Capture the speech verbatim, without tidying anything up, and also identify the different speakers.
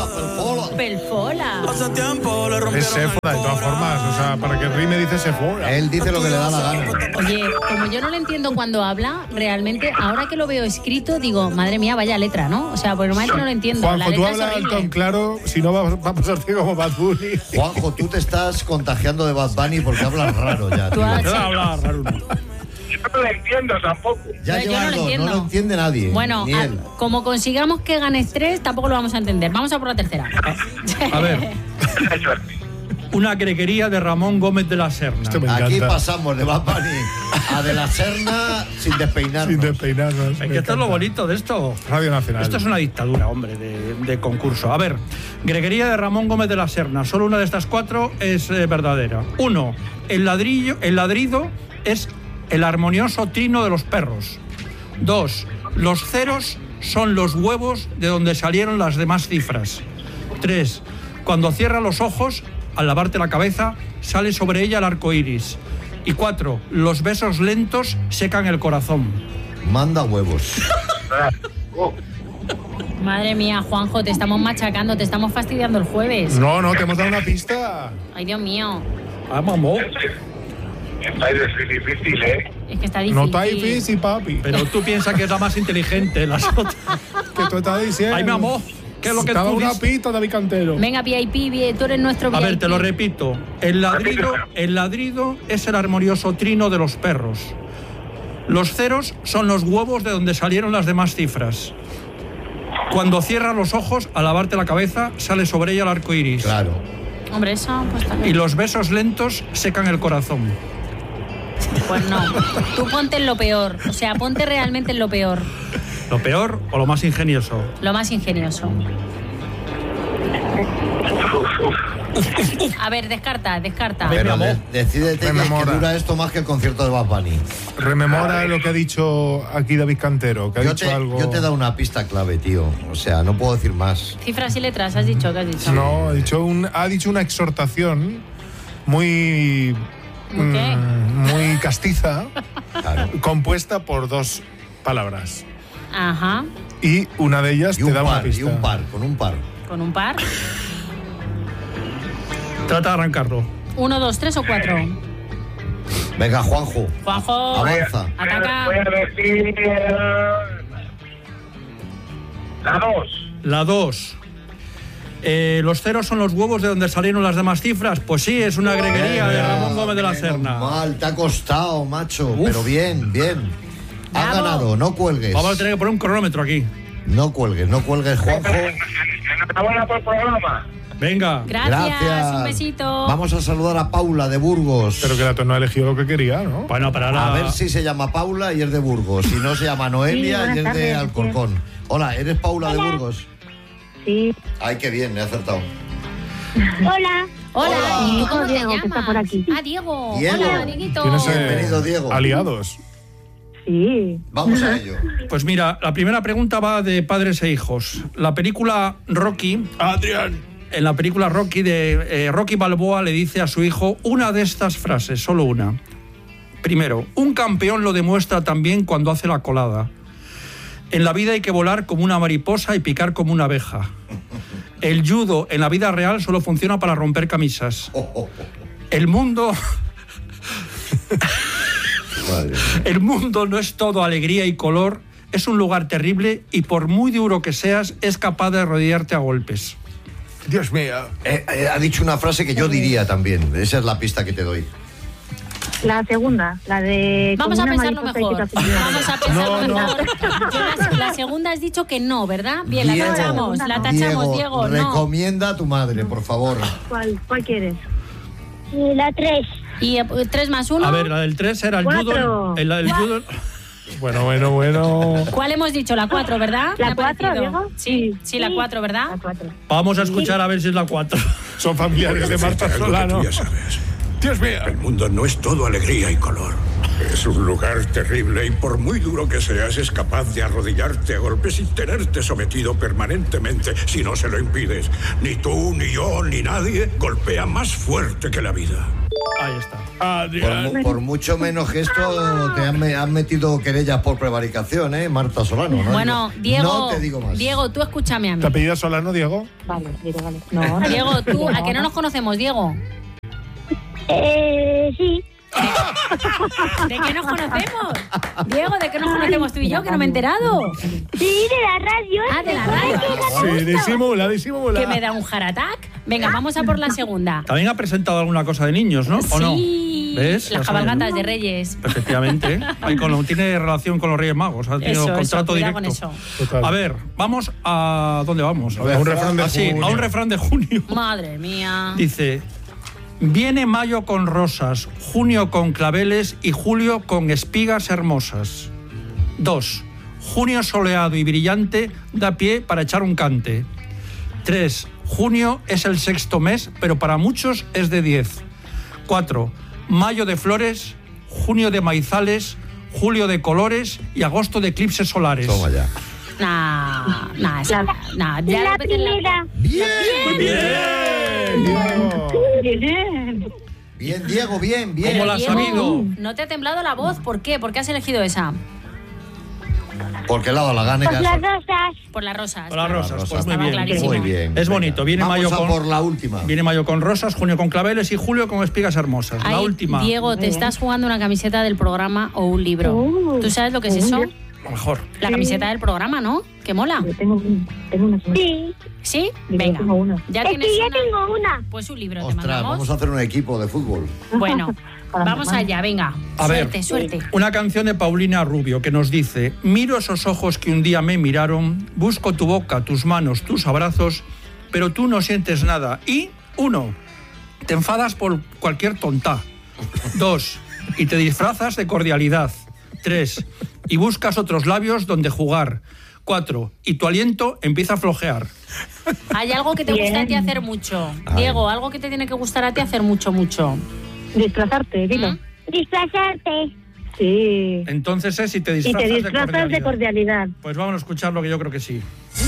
Speaker 1: Pelfola.
Speaker 2: Hace tiempo le rompieron
Speaker 3: Es Séfora, de todas formas. O sea, para que rime dice Séfora.
Speaker 4: Él dice lo que le da la gana.
Speaker 1: Oye, como yo no le entiendo cuando habla, realmente, ahora que lo veo escrito, digo, madre mía, vaya letra, ¿no? O sea, porque normalmente no lo entiendo.
Speaker 3: Juanjo,
Speaker 1: la
Speaker 3: tú
Speaker 1: letra es
Speaker 3: hablas
Speaker 1: horrible.
Speaker 3: tan claro, si no va, va a pasarte como Bad Bunny.
Speaker 4: Juanjo, tú te estás contagiando de Bad Bunny porque hablas raro ya,
Speaker 1: Tú
Speaker 4: tío.
Speaker 1: has-
Speaker 3: No hablas raro.
Speaker 5: Yo no lo entiendo tampoco.
Speaker 4: Ya
Speaker 1: Yo- yo
Speaker 4: llevas
Speaker 1: no lo
Speaker 4: dos,
Speaker 1: entiendo.
Speaker 4: no lo entiende nadie.
Speaker 1: Bueno,
Speaker 4: ni
Speaker 1: a-
Speaker 4: él.
Speaker 1: como consigamos que ganes tres, tampoco lo vamos a entender. Vamos a por la tercera.
Speaker 6: A ver, una greguería de Ramón Gómez de la Serna.
Speaker 3: Esto me
Speaker 4: Aquí
Speaker 3: encanta.
Speaker 4: pasamos de Bad Bunny a de la Serna sin despeinarnos.
Speaker 3: Sin despeinarnos.
Speaker 6: Es
Speaker 3: me
Speaker 6: que esto es lo
Speaker 3: encanta.
Speaker 6: bonito de esto.
Speaker 3: Radio Nacional.
Speaker 6: Esto es una dictadura, hombre, de, de concurso. A ver, greguería de Ramón Gómez de la Serna. Solo una de estas cuatro es eh, verdadera. Uno, el ladrillo, el ladrido es el armonioso trino de los perros. Dos, los ceros son los huevos de donde salieron las demás cifras. Tres, cuando cierra los ojos, al lavarte la cabeza, sale sobre ella el arco iris. Y cuatro, los besos lentos secan el corazón.
Speaker 4: Manda huevos.
Speaker 1: Madre mía, Juanjo, te estamos machacando, te estamos fastidiando el jueves.
Speaker 3: No, no, te hemos dado una pista.
Speaker 1: Ay, Dios mío.
Speaker 6: Ah, mamó.
Speaker 5: Está difícil, ¿eh?
Speaker 1: Es que está difícil.
Speaker 3: No está difícil, papi.
Speaker 6: Pero tú piensas que es la más inteligente, las otras.
Speaker 3: Que tú estás diciendo.
Speaker 6: Ay, mi amor, ¿qué es lo que
Speaker 3: Estaba
Speaker 6: tú
Speaker 3: una
Speaker 6: dices?
Speaker 3: pista, David Cantero.
Speaker 1: Venga, V I P, vi- tú eres nuestro V
Speaker 6: A
Speaker 1: I P.
Speaker 6: ver, te lo repito. El ladrido, el ladrido es el armonioso trino de los perros. Los ceros son los huevos de donde salieron las demás cifras. Cuando cierras los ojos, al lavarte la cabeza, sale sobre ella el arco iris.
Speaker 4: Claro.
Speaker 1: Hombre, eso, pues también.
Speaker 6: Y los besos lentos secan el corazón.
Speaker 1: Pues no. Tú ponte en lo peor. O sea, ponte realmente en lo peor.
Speaker 6: ¿Lo peor o lo más ingenioso?
Speaker 1: Lo más ingenioso. A ver, descarta, descarta.
Speaker 6: Ver,
Speaker 4: Pero
Speaker 6: mi amor.
Speaker 4: de- decídete que, es que
Speaker 3: Rememora.
Speaker 4: dura esto más que el concierto de Bad Bunny.
Speaker 3: Rememora lo que ha dicho aquí David Cantero, que ha
Speaker 4: Yo
Speaker 3: dicho
Speaker 4: te,
Speaker 3: algo.
Speaker 4: yo te he dado una pista clave, tío. O sea, no puedo decir más.
Speaker 1: Cifras y letras, has dicho, ¿qué has dicho?
Speaker 3: No, ha dicho, un, ha dicho una exhortación muy.
Speaker 1: ¿Muy qué?
Speaker 3: mm, muy castiza,
Speaker 4: Claro.
Speaker 3: compuesta por dos palabras.
Speaker 1: Ajá.
Speaker 3: Y una de ellas
Speaker 4: Y
Speaker 3: te
Speaker 4: un
Speaker 3: da una
Speaker 4: par,
Speaker 3: pista.
Speaker 4: y un par, con un par.
Speaker 1: Con un par.
Speaker 6: Trata de arrancarlo.
Speaker 1: Uno, dos, tres o cuatro.
Speaker 4: Venga, Juanjo.
Speaker 1: Juanjo.
Speaker 4: Avanza.
Speaker 1: Ataca.
Speaker 5: Voy a decir. eh, La dos.
Speaker 6: La dos. Eh, los ceros son los huevos de donde salieron las demás cifras. Pues sí, es una greguería de Ramón Gómez de la
Speaker 4: Menos
Speaker 6: Serna.
Speaker 4: Mal, te ha costado, macho.
Speaker 6: Uf.
Speaker 4: Pero bien, bien. Has
Speaker 1: Bravo.
Speaker 4: ganado, no cuelgues.
Speaker 6: Vamos a tener que poner un cronómetro aquí.
Speaker 4: No cuelgues, no cuelgues, Juanjo.
Speaker 5: Enhorabuena por el programa.
Speaker 6: Venga.
Speaker 1: Gracias,
Speaker 4: Gracias.
Speaker 1: un besito.
Speaker 4: Vamos a saludar a Paula de Burgos.
Speaker 3: Pero que la no ha elegido lo que quería, ¿no?
Speaker 6: Bueno, para ahora...
Speaker 4: A ver si se llama Paula y es de Burgos. Si no, se llama Noelia
Speaker 7: Sí,
Speaker 4: y es
Speaker 7: buenas
Speaker 4: de
Speaker 7: tardes,
Speaker 4: Alcorcón. Hola, ¿eres Paula de Burgos?
Speaker 7: Sí.
Speaker 4: Ay, qué bien, me he acertado.
Speaker 7: Hola.
Speaker 1: Hola,
Speaker 4: Hola.
Speaker 1: ¿y tú cómo te
Speaker 7: Diego, que está
Speaker 1: llamas?
Speaker 7: por aquí.
Speaker 1: Ah, Diego.
Speaker 4: Diego.
Speaker 1: Hola, Dieguito.
Speaker 3: Tienes, eh,
Speaker 4: Bienvenido, Diego.
Speaker 3: aliados.
Speaker 7: Sí.
Speaker 4: Vamos a ello.
Speaker 6: Pues mira, la primera pregunta va de padres e hijos. La película Rocky...
Speaker 3: Adrián.
Speaker 6: En la película Rocky, de eh, Rocky Balboa le dice a su hijo una de estas frases, solo una. Primero, un campeón lo demuestra también cuando hace la colada. En la vida hay que volar como una mariposa y picar como una abeja. El judo en la vida real solo funciona para romper camisas.
Speaker 4: Oh, oh, oh.
Speaker 6: El mundo,
Speaker 4: Madre mía.
Speaker 6: el mundo no es todo alegría y color, es un lugar terrible y por muy duro que seas, es capaz de arrodillarte a golpes.
Speaker 3: Dios mío.
Speaker 4: Eh, eh, ha dicho una frase que yo diría también. Esa es la pista que te doy.
Speaker 7: La segunda, la de...
Speaker 1: Vamos a
Speaker 7: como una
Speaker 1: pensarlo
Speaker 7: mariposa
Speaker 1: mejor.
Speaker 7: y que te hace llorar.
Speaker 1: Vamos a pensarlo
Speaker 3: No, no.
Speaker 1: mejor. Yo la, la segunda has dicho que no, ¿verdad? Bien,
Speaker 4: Diego,
Speaker 1: la tachamos, la tachamos, Diego. No.
Speaker 4: recomienda a tu madre, por favor.
Speaker 7: ¿Cuál, cuál quieres?
Speaker 8: La tres.
Speaker 1: Y eh, tres más uno.
Speaker 6: A ver, la del tres era el
Speaker 7: Cuatro.
Speaker 6: judo. El, el judo...
Speaker 3: Bueno, bueno, bueno.
Speaker 1: ¿Cuál hemos dicho? La cuatro, ¿verdad?
Speaker 7: ¿La
Speaker 1: Me ha
Speaker 7: cuatro,
Speaker 1: parecido.
Speaker 7: Diego?
Speaker 1: Sí, sí,
Speaker 7: Sí.
Speaker 1: la cuatro, ¿verdad?
Speaker 7: La cuatro.
Speaker 6: Vamos a escuchar a ver si es la cuatro.
Speaker 3: Son familiares de Marta
Speaker 9: Algo que
Speaker 3: Solano.
Speaker 9: tú ya sabes.
Speaker 3: Dios mío.
Speaker 9: El mundo no es todo alegría y color. Es un lugar terrible y por muy duro que seas, es capaz de arrodillarte a golpes y tenerte sometido permanentemente si no se lo impides. Ni tú, ni yo, ni nadie golpea más fuerte que la vida.
Speaker 6: Ahí está.
Speaker 3: Adrián.
Speaker 4: Por, por mucho menos que esto te han, han metido querellas por prevaricación, ¿eh? Marta Solano. ¿no?
Speaker 1: Bueno,
Speaker 4: Digo,
Speaker 1: Diego,
Speaker 4: no te digo más.
Speaker 1: Diego, tú escúchame a mí.
Speaker 3: ¿Te apellidas Solano, Diego?
Speaker 7: Vale, Diego, vale. No, no.
Speaker 1: Diego, tú, ¿a que no nos conocemos, Diego?
Speaker 8: Eh, sí.
Speaker 1: ¿De qué nos conocemos? Diego, ¿de qué nos conocemos tú y yo? Que no me he enterado.
Speaker 8: Sí, de la radio.
Speaker 1: Ah, de la radio.
Speaker 3: Sí, disimula, disimula.
Speaker 1: Que me da un heart attack. Venga, vamos a por la segunda.
Speaker 6: También ha presentado alguna cosa de niños, ¿no? ¿O no?
Speaker 1: Sí,
Speaker 6: ¿Ves? Ya
Speaker 1: las
Speaker 6: sabes.
Speaker 1: cabalgatas de Reyes.
Speaker 6: Efectivamente. Ahí con lo- tiene relación con los Reyes Magos. Ha tenido
Speaker 1: Eso, eso,
Speaker 6: contrato
Speaker 1: cuidado
Speaker 6: directo.
Speaker 1: con eso.
Speaker 3: Total.
Speaker 6: A ver, vamos a... ¿Dónde vamos? A ver.
Speaker 3: A un refrán de
Speaker 6: Ah, sí,
Speaker 3: junio.
Speaker 6: a un refrán de junio.
Speaker 1: Madre mía.
Speaker 6: Dice, viene mayo con rosas, junio con claveles y julio con espigas hermosas. Dos, junio soleado y brillante da pie para echar un cante. Tres, junio es el sexto mes, pero para muchos es de diez. Cuatro, mayo de flores, junio de maizales, julio de colores y agosto de eclipses solares.
Speaker 4: Toma ya.
Speaker 1: Nah, nah, esa- nah, ya
Speaker 8: La
Speaker 1: repete la-
Speaker 8: primera.
Speaker 4: Bien,
Speaker 3: Diego.
Speaker 7: Bien.
Speaker 4: bien, Diego, bien, bien.
Speaker 6: ¿Cómo la has
Speaker 1: Diego,
Speaker 6: sabido?
Speaker 1: no te ha temblado la voz. ¿Por qué? ¿Por qué has elegido esa?
Speaker 4: Porque le ha dado la gana.
Speaker 8: Pues
Speaker 4: que
Speaker 8: las
Speaker 4: has-
Speaker 8: rosas.
Speaker 1: Por las rosas.
Speaker 6: Por las rosas, pues muy
Speaker 1: Estaba
Speaker 6: bien.
Speaker 1: clarísimo.
Speaker 4: Muy bien.
Speaker 6: Es
Speaker 4: Venga,
Speaker 6: bonito, viene
Speaker 4: vamos
Speaker 6: mayo
Speaker 4: a
Speaker 6: con-
Speaker 4: por la última.
Speaker 6: Viene mayo con rosas, junio con claveles y julio con espigas hermosas. La
Speaker 1: Ahí,
Speaker 6: última.
Speaker 1: Diego, te estás jugando una camiseta del programa o un libro.
Speaker 7: Uh,
Speaker 1: ¿Tú sabes lo que es eso?
Speaker 6: A lo mejor.
Speaker 1: La camiseta del programa, ¿no? Que mola.
Speaker 7: Yo tengo, tengo una semana.
Speaker 8: Sí.
Speaker 1: ¿Sí?
Speaker 7: Yo
Speaker 1: Venga.
Speaker 7: tengo una.
Speaker 1: Ya
Speaker 8: Es
Speaker 1: tienes
Speaker 8: que ya
Speaker 1: una.
Speaker 8: tengo una.
Speaker 1: Pues un libro te
Speaker 4: Ostras,
Speaker 1: mandamos.
Speaker 4: vamos a hacer un equipo de fútbol.
Speaker 1: Bueno,
Speaker 7: Para
Speaker 1: vamos
Speaker 7: mamá.
Speaker 1: allá, venga.
Speaker 6: A ver.
Speaker 1: Suerte, suerte.
Speaker 6: Una canción de Paulina Rubio que nos dice: miro esos ojos que un día me miraron, busco tu boca, tus manos, tus abrazos, pero tú no sientes nada. Y, uno, te enfadas por cualquier tonta. Dos, y te disfrazas de cordialidad. Tres, y buscas otros labios donde jugar. Cuatro, y tu aliento empieza a flojear.
Speaker 1: Hay algo que te gusta a ti hacer mucho. Diego, algo que te tiene que gustar a ti hacer mucho, mucho.
Speaker 7: Disfrazarte, dilo.
Speaker 1: ¿Mm?
Speaker 8: Disfrazarte.
Speaker 7: Sí.
Speaker 6: Entonces es si te
Speaker 7: Y
Speaker 6: disfrazas,
Speaker 7: te disfrazas
Speaker 6: de,
Speaker 7: de
Speaker 6: cordialidad.
Speaker 7: cordialidad.
Speaker 6: Pues vamos a escuchar lo que yo creo que sí.